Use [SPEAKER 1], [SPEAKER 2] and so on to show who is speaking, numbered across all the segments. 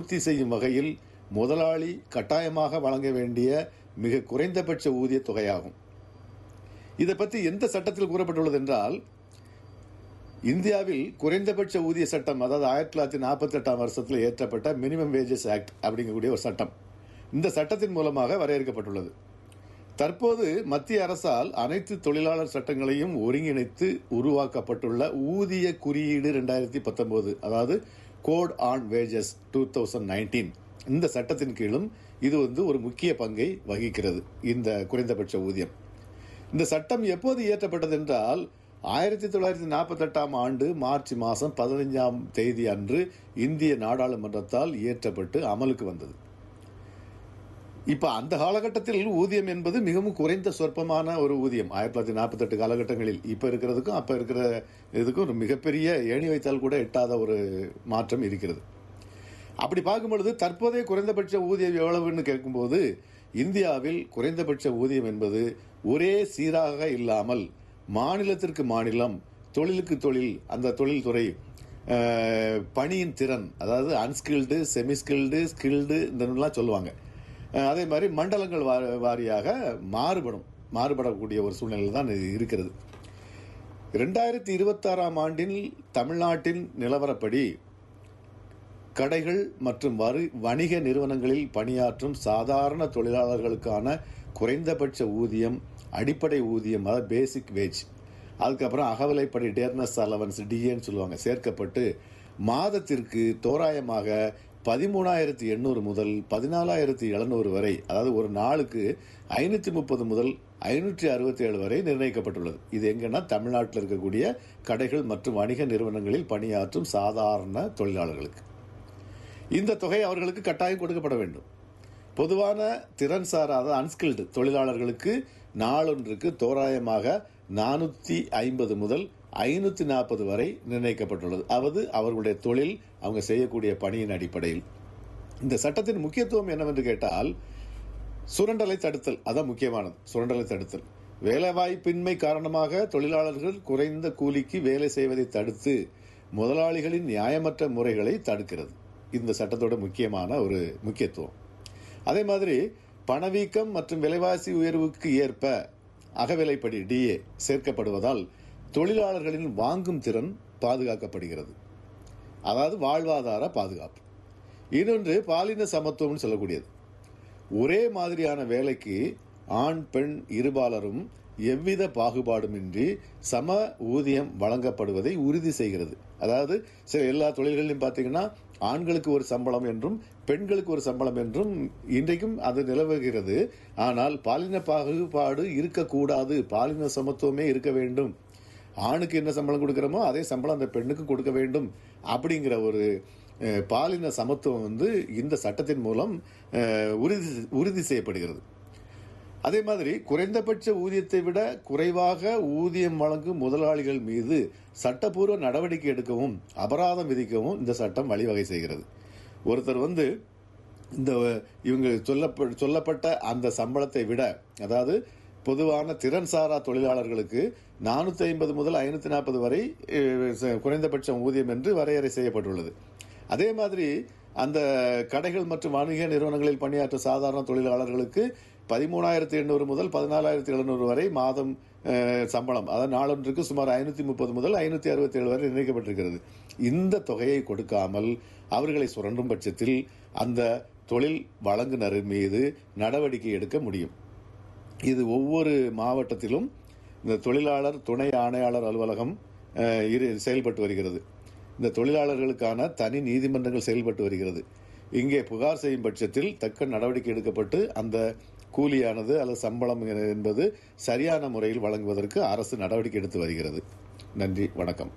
[SPEAKER 1] பூர்த்தி செய்யும் வகையில் முதலாளி கட்டாயமாக வழங்க வேண்டிய மிக குறைந்தபட்ச ஊதிய தொகையாகும். இதை பற்றி எந்த சட்டத்தில் கூறப்பட்டுள்ளது என்றால், இந்தியாவில் குறைந்தபட்ச ஊதிய சட்டம், அதாவது 1948 வருஷத்தில் இயற்றப்பட்ட மினிமம் வேஜஸ் ஆக்ட் அப்படிங்கக்கூடிய ஒரு சட்டம், இந்த சட்டத்தின் மூலமாக வரையறுக்கப்பட்டுள்ளது. தற்போது மத்திய அரசால் அனைத்து தொழிலாளர் சட்டங்களையும் ஒருங்கிணைத்து உருவாக்கப்பட்டுள்ள ஊதிய குறியீடு 2019, அதாவது கோட் ஆன் வேஜஸ் 2019, இந்த சட்டத்தின் கீழும் இது ஒரு முக்கிய பங்கை வகிக்கிறது. இந்த குறைந்தபட்ச ஊதியம், இந்த சட்டம் எப்போது இயற்றப்பட்டது என்றால் 1948 ஆண்டு மார்ச் மாதம் 15 அன்று இந்திய நாடாளுமன்றத்தால் இயற்றப்பட்டு அமலுக்கு வந்தது. இப்ப அந்த காலகட்டத்தில் ஊதியம் என்பது மிகவும் குறைந்த சொற்பமான ஒரு ஊதியம். 1948 காலகட்டங்களில் இப்ப இருக்கிறதுக்கும் அப்ப இருக்கிற இதுக்கும் ஒரு மிகப்பெரிய ஏணி வைத்தால் கூட எட்டாத ஒரு மாற்றம் இருக்கிறது. அப்படி பார்க்கும் பொழுது தற்போதைய குறைந்தபட்ச ஊதியம் எவ்வளவுன்னு கேட்கும்போது, இந்தியாவில் குறைந்தபட்ச ஊதியம் என்பது ஒரே சீராக இல்லாமல் மாநிலத்திற்கு மாநிலம், தொழிலுக்கு தொழில், அந்த தொழில்துறை, பணியின் திறன், அதாவது அன்ஸ்கில்டு, செமிஸ்கில்டு, ஸ்கில்டு இதெல்லாம் சொல்லுவாங்க. அதே மாதிரி மண்டலங்கள் வாரியாக மாறுபடக்கூடிய ஒரு சூழ்நிலை தான் இருக்கிறது. 2026 ஆண்டில் தமிழ்நாட்டின் நிலவரப்படி கடைகள் மற்றும் வணிக நிறுவனங்களில் பணியாற்றும் சாதாரண தொழிலாளர்களுக்கான குறைந்தபட்ச ஊதியம், அடிப்படை ஊதியம், அதாவது பேசிக் வேஜ், அதுக்கப்புறம் அகவிலைப்படி டேர்னஸ் அலவன்ஸ், டிஏன்னு சொல்லுவாங்க, சேர்க்கப்பட்டு மாதத்திற்கு தோராயமாக 13,800 முதல் 14,700 வரை, அதாவது ஒரு நாளுக்கு 530 முதல் 567 வரை நிர்ணயிக்கப்பட்டுள்ளது. இது எங்கன்னா தமிழ்நாட்டில் இருக்கக்கூடிய கடைகள் மற்றும் வணிக நிறுவனங்களில் பணியாற்றும் சாதாரண தொழிலாளர்களுக்கு இந்த தொகை அவர்களுக்கு கட்டாயம் கொடுக்கப்பட வேண்டும். பொதுவான திறன் சாராத அன்ஸ்கில்டு தொழிலாளர்களுக்கு நாளொன்றுக்கு தோராயமாக 450 முதல் 540 வரை நிர்ணயிக்கப்பட்டுள்ளது. அதாவது அவர்களுடைய தொழில், அவங்க செய்யக்கூடிய பணியின் அடிப்படையில். இந்த சட்டத்தின் முக்கியத்துவம் என்னவென்று கேட்டால், சுரண்டலை தடுத்தல், அதான் முக்கியமானது. சுரண்டலை தடுத்தல், வேலைவாய்ப்பின்மை காரணமாக தொழிலாளர்கள் குறைந்த கூலிக்கு வேலை செய்வதை தடுத்து முதலாளிகளின் நியாயமற்ற முறைகளை தடுக்கிறது இந்த சட்டத்தோட முக்கியமான ஒரு முக்கியத்துவம். அதே மாதிரி பணவீக்கம் மற்றும் விலைவாசி உயர்வுக்கு ஏற்ப அகவிலைப்படி டிஏ சேர்க்கப்படுவதால் தொழிலாளர்களின் வாங்கும் திறன் பாதுகாக்கப்படுகிறது, அதாவது வாழ்வாதார பாதுகாப்பு. இன்னொன்று பாலின சமத்துவம் சொல்லக்கூடியது. ஒரே மாதிரியான வேலைக்கு ஆண் பெண் இருபாலரும் எவ்வித பாகுபாடுமின்றி சம ஊதியம் வழங்கப்படுவதை உறுதி செய்கிறது. அதாவது எல்லா தொழில்களிலும் பார்த்தீங்கன்னா ஆண்களுக்கு ஒரு சம்பளம் என்றும் பெண்களுக்கு ஒரு சம்பளம் என்றும் இன்றைக்கும் அது நிலவுகிறது. ஆனால் பாலின பாகுபாடு இருக்கக்கூடாது, பாலின சமத்துவமே இருக்க வேண்டும். ஆணுக்கு என்ன சம்பளம் கொடுக்கிறோமோ அதே சம்பளம் அந்த பெண்ணுக்கு கொடுக்க வேண்டும் அப்படிங்கிற ஒரு பாலின சமத்துவம் இந்த சட்டத்தின் மூலம் உறுதி செய்யப்படுகிறது. அதே மாதிரி குறைந்தபட்ச ஊதியத்தை விட குறைவாக ஊதியம் வழங்கும் முதலாளிகள் மீது சட்டப்பூர்வ நடவடிக்கை எடுக்கவும் அபராதம் விதிக்கவும் இந்த சட்டம் வழிவகை செய்கிறது. ஒருத்தர் இந்த இவங்க சொல்லப்பட்ட அந்த சம்பளத்தை விட, அதாவது பொதுவான திறன் சாரா தொழிலாளர்களுக்கு 450 முதல் 540 வரை குறைந்தபட்ச ஊதியம் என்று வரையறை செய்யப்பட்டுள்ளது. அதே மாதிரி அந்த கடைகள் மற்றும் வணிக நிறுவனங்களில் பணியாற்றும் சாதாரண தொழிலாளர்களுக்கு 13,800 முதல் 14,700 வரை மாதம் சம்பளம், அதாவது நாளொன்றுக்கு சுமார் 530 முதல் 567 வரை நிர்ணயிக்கப்பட்டிருக்கிறது. இந்த தொகையை கொடுக்காமல் அவர்களை சுரண்டும் பட்சத்தில் அந்த தொழில் வழங்குனர் மீது நடவடிக்கை எடுக்க முடியும். இது ஒவ்வொரு மாவட்டத்திலும் இந்த தொழிலாளர் துணை ஆணையாளர் அலுவலகம் செயல்பட்டு வருகிறது. இந்த தொழிலாளர்களுக்கான தனி நீதிமன்றங்கள் செயல்பட்டு வருகிறது. இங்கே புகார் செய்யும் பட்சத்தில் தக்க நடவடிக்கை எடுக்கப்பட்டு அந்த கூலியானது அல்லது சம்பளம் என்பது சரியான முறையில் வழங்குவதற்கு அரசு நடவடிக்கை எடுத்து வருகிறது. நன்றி, வணக்கம்.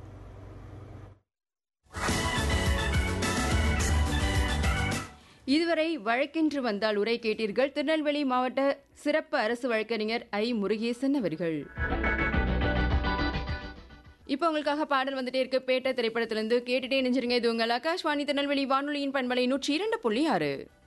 [SPEAKER 2] இதுவரை வழக்கென்று வந்தால் உரை கேட்டீர்கள். திருநெல்வேலி மாவட்ட சிறப்பு அரசு வழக்கறிஞர் ஐ. முருகேசன் அவர்கள். இப்போ உங்களுக்காக பாடல் வந்துட்டே இருக்கு. பேட்ட திரைப்படத்திலிருந்து கேட்டுட்டே நெஞ்சிருங்க. இது உங்கள் ஆகாஷ்வாணி திருநெல்வேலி வானொலியின் பண்பலை 102.6.